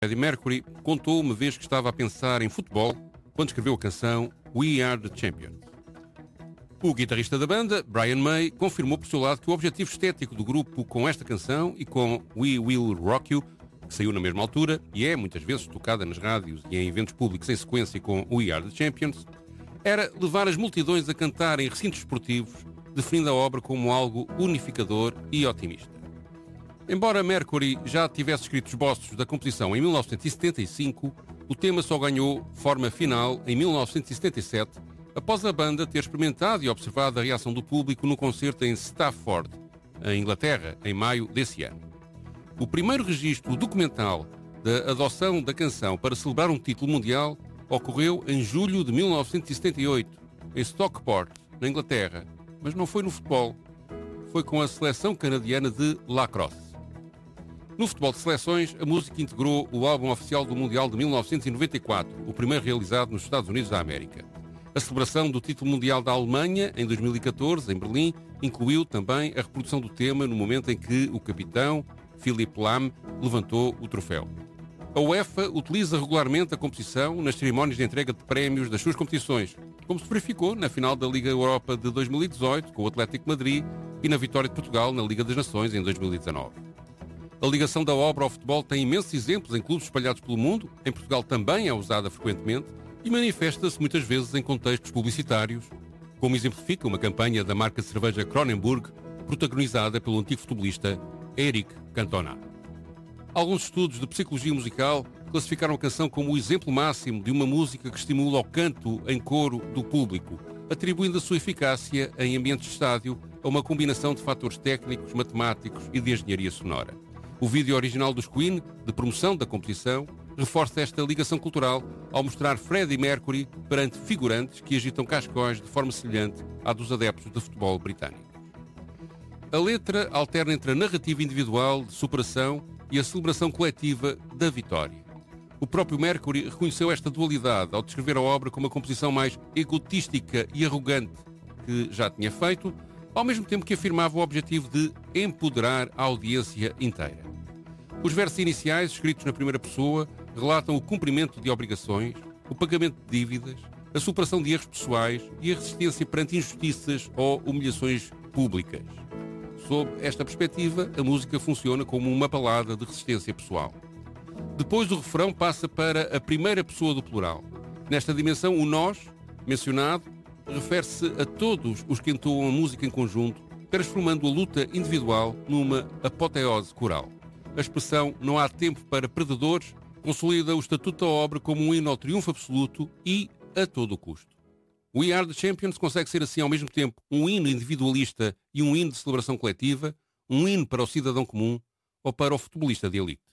Freddie Mercury contou uma vez que estava a pensar em futebol quando escreveu a canção We Are The Champions. O guitarrista da banda, Brian May, confirmou por seu lado que o objetivo estético do grupo com esta canção e com We Will Rock You, que saiu na mesma altura e é muitas vezes tocada nas rádios e em eventos públicos em sequência com We Are The Champions, era levar as multidões a cantar em recintos esportivos, definindo a obra como algo unificador e otimista. Embora Mercury já tivesse escrito esboços da composição em 1975, o tema só ganhou forma final em 1977, após a banda ter experimentado e observado a reação do público no concerto em Stafford, em Inglaterra, em maio desse ano. O primeiro registro documental da adoção da canção para celebrar um título mundial ocorreu em julho de 1978, em Stockport, na Inglaterra, mas não foi no futebol, foi com a seleção canadiana de lacrosse. No futebol de seleções, a música integrou o álbum oficial do Mundial de 1994, o primeiro realizado nos Estados Unidos da América. A celebração do título mundial da Alemanha, em 2014, em Berlim, incluiu também a reprodução do tema no momento em que o capitão, Philipp Lahm, levantou o troféu. A UEFA utiliza regularmente a composição nas cerimónias de entrega de prémios das suas competições, como se verificou na final da Liga Europa de 2018, com o Atlético Madrid, e na vitória de Portugal na Liga das Nações, em 2019. A ligação da obra ao futebol tem imensos exemplos em clubes espalhados pelo mundo, em Portugal também é usada frequentemente e manifesta-se muitas vezes em contextos publicitários, como exemplifica uma campanha da marca de cerveja Kronenbourg, protagonizada pelo antigo futebolista Eric Cantona. Alguns estudos de psicologia musical classificaram a canção como o exemplo máximo de uma música que estimula o canto em coro do público, atribuindo a sua eficácia em ambientes de estádio a uma combinação de fatores técnicos, matemáticos e de engenharia sonora. O vídeo original dos Queen, de promoção da composição, reforça esta ligação cultural ao mostrar Freddie Mercury perante figurantes que agitam cascóis de forma semelhante à dos adeptos de futebol britânico. A letra alterna entre a narrativa individual de superação e a celebração coletiva da vitória. O próprio Mercury reconheceu esta dualidade ao descrever a obra como a composição mais egotística e arrogante que já tinha feito, ao mesmo tempo que afirmava o objetivo de empoderar a audiência inteira. Os versos iniciais, escritos na primeira pessoa, relatam o cumprimento de obrigações, o pagamento de dívidas, a superação de erros pessoais e a resistência perante injustiças ou humilhações públicas. Sob esta perspectiva, a música funciona como uma balada de resistência pessoal. Depois o refrão passa para a primeira pessoa do plural. Nesta dimensão, o nós, mencionado, refere-se a todos os que entoam a música em conjunto, transformando a luta individual numa apoteose coral. A expressão "não há tempo para perdedores" consolida o estatuto da obra como um hino ao triunfo absoluto e a todo o custo. We Are The Champions consegue ser assim ao mesmo tempo um hino individualista e um hino de celebração coletiva, um hino para o cidadão comum ou para o futebolista de elite.